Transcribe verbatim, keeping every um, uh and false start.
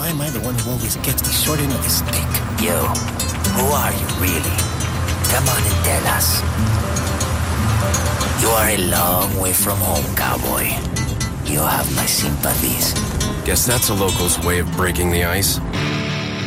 why am I the one who always gets the short end of the stick? Yo, who are you really? Come on and tell us. You are a long way from home, cowboy. You have my sympathies. Guess that's a local's way of breaking the ice.